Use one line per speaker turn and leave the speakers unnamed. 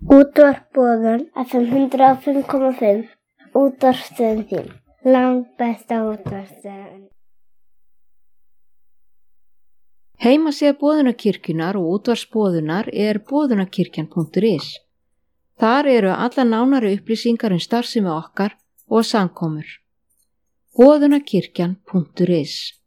Útvarp Boðun FM 105,5. Útvarpsstöðin þín. Langbesta útvarpsstöðin.
Heimasíða Boðunarkirkjunnar og útvarpsboðunar boðunarkirkjan.is. Þar eru alla nánari upplýsingar starfsemi okkar og samkomur. Boðunarkirkjan.is